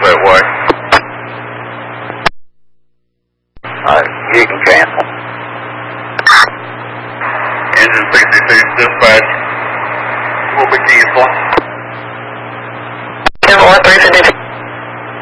it was. You can cancel. Engine 66 dispatch. We'll be canceling. 10-4, 350.